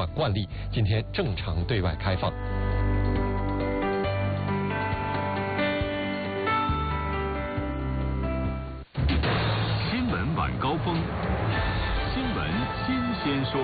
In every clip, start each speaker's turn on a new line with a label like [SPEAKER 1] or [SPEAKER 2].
[SPEAKER 1] 馆惯例，今天正常对外开放。
[SPEAKER 2] 新闻晚高峰，新闻新鲜说。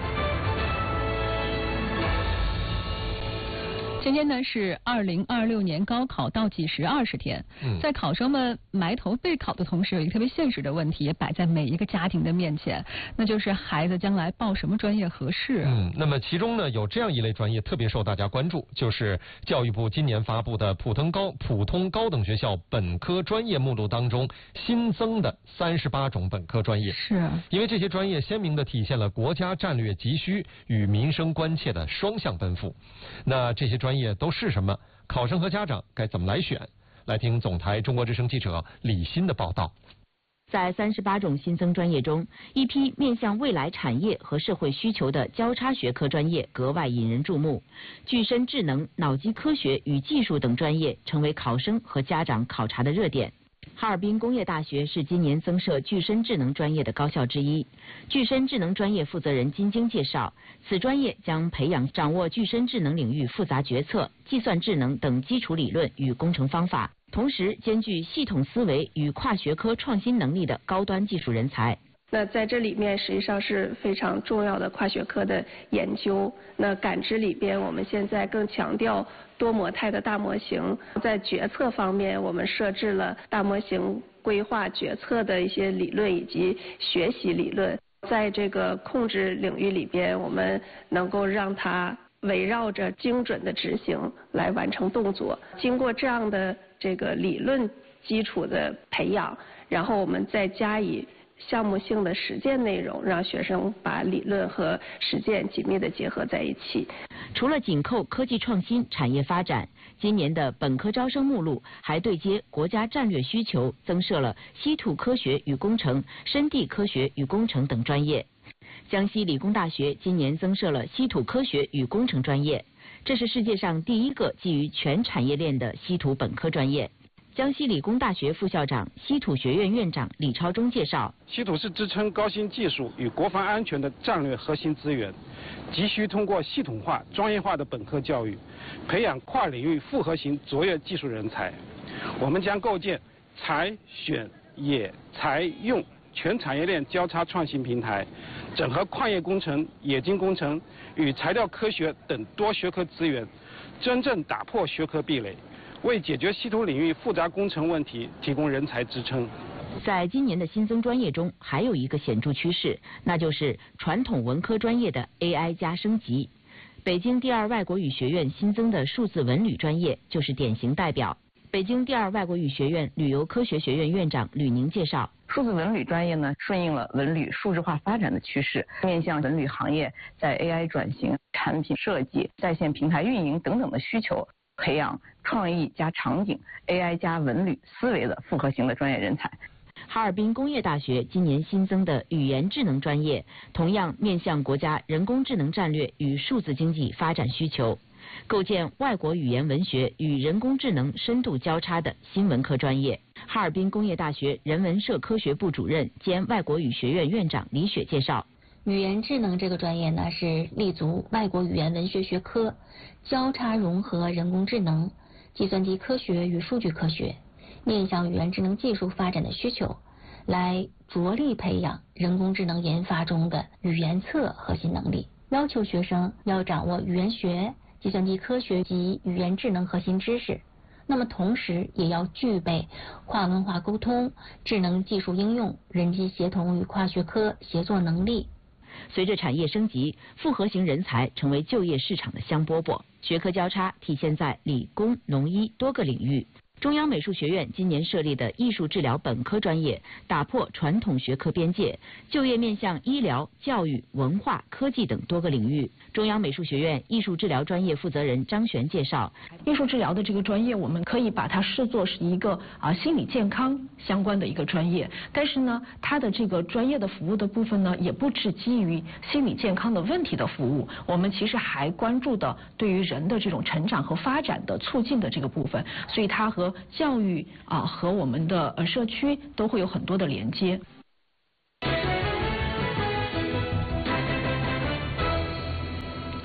[SPEAKER 3] 今天呢是2026年高考倒计时20天，在考生们埋头备考的同时，有一个特别现实的问题也摆在每一个家庭的面前，那就是孩子将来报什么专业合适。
[SPEAKER 1] 那么其中呢有这样一类专业特别受大家关注，就是教育部今年发布的普通高等学校本科专业目录当中新增的38种本科专业。
[SPEAKER 3] 是，
[SPEAKER 1] 因为这些专业鲜明地体现了国家战略急需与民生关切的双向奔赴。那这些专业都是什么？考生和家长该怎么来选？来听总台中国之声记者李欣的报道。
[SPEAKER 4] 在38种新增专业中，一批面向未来产业和社会需求的交叉学科专业格外引人注目。具身智能、脑机科学与技术等专业成为考生和家长考察的热点。哈尔滨工业大学是今年增设具身智能专业的高校之一。具身智能专业负责人金晶介绍，此专业将培养掌握具身智能领域复杂决策、计算智能等基础理论与工程方法，同时兼具系统思维与跨学科创新能力的高端技术人才。
[SPEAKER 5] 那在这里面实际上是非常重要的跨学科的研究。那感知里边，我们现在更强调多模态的大模型。在决策方面，我们设置了大模型规划决策的一些理论以及学习理论。在这个控制领域里边，我们能够让它围绕着精准的执行来完成动作。经过这样的这个理论基础的培养，然后我们再加以项目性的实践内容，让学生把理论和实践紧密地结合在一起。
[SPEAKER 4] 除了紧扣科技创新、产业发展，今年的本科招生目录还对接国家战略需求，增设了稀土科学与工程、深地科学与工程等专业。江西理工大学今年增设了稀土科学与工程专业，这是世界上第一个基于全产业链的稀土本科专业。江西理工大学副校长、稀土学院院长李超忠介绍，
[SPEAKER 6] 稀土是支撑高新技术与国防安全的战略核心资源，急需通过系统化、专业化的本科教育，培养跨领域复合型卓越技术人才。我们将构建采、选、冶、材、用全产业链交叉创新平台，整合矿业工程、冶金工程与材料科学等多学科资源，真正打破学科壁垒，为解决稀土领域复杂工程问题提供人才支撑。
[SPEAKER 4] 在今年的新增专业中，还有一个显著趋势，那就是传统文科专业的 AI 加升级。北京第二外国语学院新增的数字文旅专业就是典型代表。北京第二外国语学院旅游科学学院院长吕宁介绍，
[SPEAKER 7] 数字文旅专业呢，顺应了文旅数字化发展的趋势，面向文旅行业在 AI 转型、产品设计、在线平台运营等等的需求，培养创意加场景、AI 加文旅思维的复合型的专业人才。
[SPEAKER 4] 哈尔滨工业大学今年新增的语言智能专业，同样面向国家人工智能战略与数字经济发展需求，构建外国语言文学与人工智能深度交叉的新文科专业。哈尔滨工业大学人文社科学部主任兼外国语学院院长李雪介绍，
[SPEAKER 8] 语言智能这个专业呢，是立足外国语言文学学科，交叉融合人工智能、计算机科学与数据科学，面向语言智能技术发展的需求，来着力培养人工智能研发中的语言侧核心能力，要求学生要掌握语言学、计算机科学及语言智能核心知识，那么同时也要具备跨文化沟通、智能技术应用、人机协同与跨学科协作能力。
[SPEAKER 4] 随着产业升级，复合型人才成为就业市场的香饽饽，学科交叉体现在理工、农医多个领域。中央美术学院今年设立的艺术治疗本科专业，打破传统学科边界，就业面向医疗、教育、文化、科技等多个领域。中央美术学院艺术治疗专业负责人张璇介绍，
[SPEAKER 9] 艺术治疗的这个专业，我们可以把它视作是一个心理健康相关的一个专业，但是呢，它的这个专业的服务的部分呢，也不只基于心理健康的问题的服务，我们其实还关注的对于人的这种成长和发展的促进的这个部分，所以它和教育和我们的社区都会有很多的连接。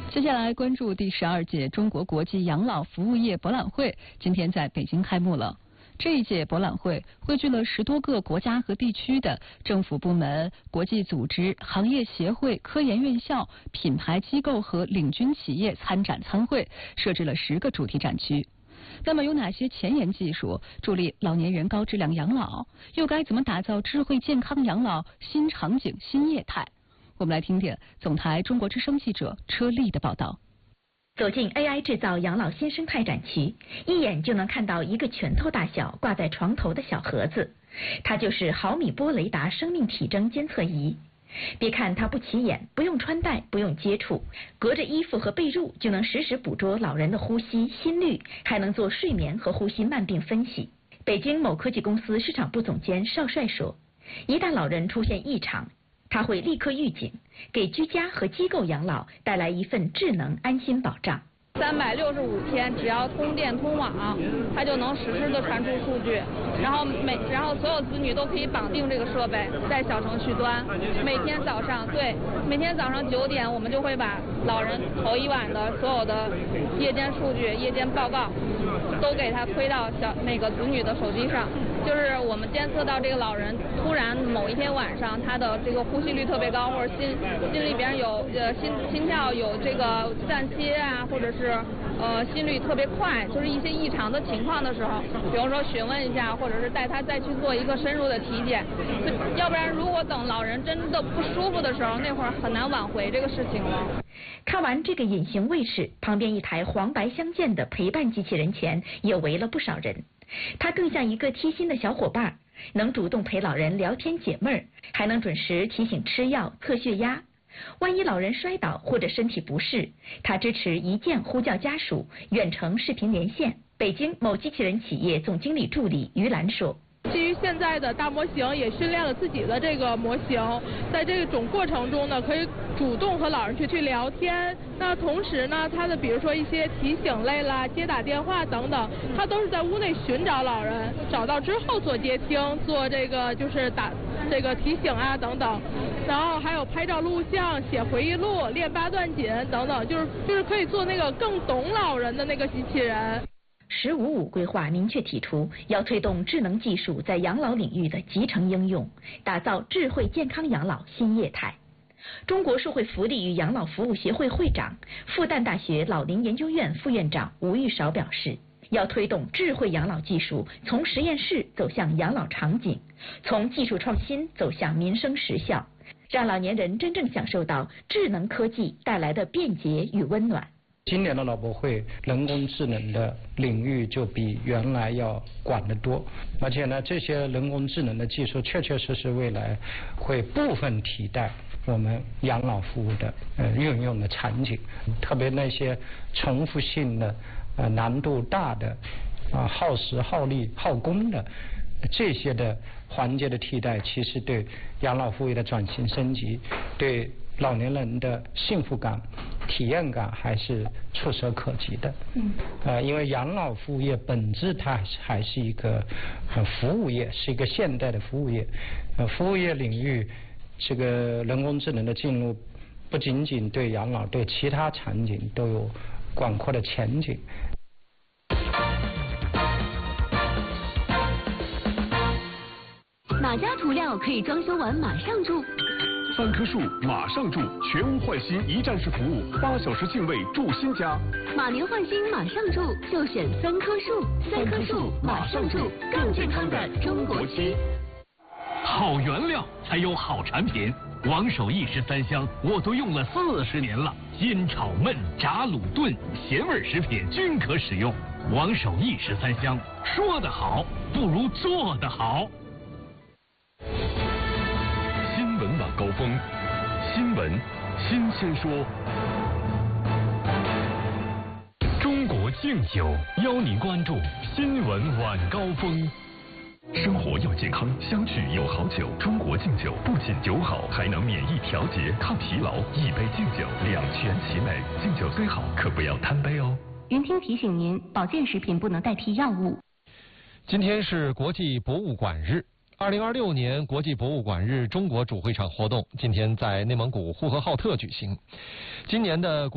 [SPEAKER 3] 接下来关注第12届中国国际养老服务业博览会，今天在北京开幕了。这一届博览会汇聚了10多个国家和地区的政府部门、国际组织、行业协会、科研院校、品牌机构和领军企业参展参会，设置了10个主题展区。那么有哪些前沿技术助力老年人高质量养老？又该怎么打造智慧健康养老新场景、新业态？我们来听听总台中国之声记者车丽的报道。
[SPEAKER 10] 走进 AI 制造养老新生态展区，一眼就能看到一个拳头大小挂在床头的小盒子，它就是毫米波雷达生命体征监测仪。别看它不起眼，不用穿戴，不用接触，隔着衣服和被褥就能实时捕捉老人的呼吸、心率，还能做睡眠和呼吸慢病分析。北京某科技公司市场部总监邵帅说，一旦老人出现异常，他会立刻预警，给居家和机构养老带来一份智能安心保障。
[SPEAKER 11] 365天，只要通电通网，它就能实时的传出数据，然后所有子女都可以绑定这个设备，在小程序端，每天早上9点，我们就会把老人头一晚的所有的夜间数据、夜间报告，都给他推到子女的手机上。就是我们监测到这个老人突然某一天晚上他的这个呼吸率特别高，或者心里边有心跳有这个暂歇啊，或者是心率特别快，就是一些异常的情况的时候，比如说询问一下，或者是带他再去做一个深入的体检，要不然如果等老人真的不舒服的时候，那会儿很难挽回这个事情了。
[SPEAKER 10] 看完这个隐形卫士，旁边一台黄白相间的陪伴机器人前也围了不少人。它更像一个贴心的小伙伴，能主动陪老人聊天解闷儿，还能准时提醒吃药、测血压。万一老人摔倒或者身体不适，它支持一键呼叫家属、远程视频连线。北京某机器人企业总经理助理于兰说，
[SPEAKER 11] 基于现在的大模型，也训练了自己的这个模型，在这种过程中呢，可以主动和老人去聊天。那同时呢，它的比如说一些提醒类啦、接打电话等等，它都是在屋内寻找老人，找到之后做接听，做这个就是打这个提醒啊等等。然后还有拍照录像、写回忆录、练8段锦等等，就是可以做那个更懂老人的那个机器人。
[SPEAKER 10] “15+5”规划明确提出，要推动智能技术在养老领域的集成应用，打造智慧健康养老新业态。中国社会福利与养老服务协会会长、复旦大学老龄研究院副院长吴玉韶表示，要推动智慧养老技术从实验室走向养老场景，从技术创新走向民生实效，让老年人真正享受到智能科技带来的便捷与温暖。
[SPEAKER 12] 今年的老博会，人工智能的领域就比原来要广得多，而且呢，这些人工智能的技术确确实实未来会部分替代我们养老服务的运用的场景，特别那些重复性的难度大的耗时耗力耗工的这些的环节的替代，其实对养老服务的转型升级，对老年人的幸福感、体验感还是触手可及的。因为养老服务业本质它还是一个服务业，是一个现代的服务业。服务业领域这个人工智能的进入，不仅仅对养老，对其他场景都有广阔的前景。
[SPEAKER 13] 哪家涂料可以装修完马上住？3棵树马上住，全屋换新一站式服务，8小时净位住新家。马年换新马上住，就选3棵树，3棵树马上住，更健康的中国区。
[SPEAKER 14] 好原料才有好产品，王守义13香我都用了40年了，煎炒焖炸卤炖咸味食品均可使用。王守义13香，说得好不如做得好。
[SPEAKER 2] 新闻晚高峰，新闻新鲜说。中国敬酒邀您关注新闻晚高峰。生活要健康，相聚有好酒。中国敬酒不仅酒好，还能免疫调节、抗疲劳。一杯敬酒，两全其美。敬酒虽好，可不要贪杯哦。
[SPEAKER 8] 云听提醒您，保健食品不能代替药物。
[SPEAKER 1] 今天是国际博物馆日。2026年国际博物馆日中国主会场活动今天在内蒙古呼和浩特举行。今年的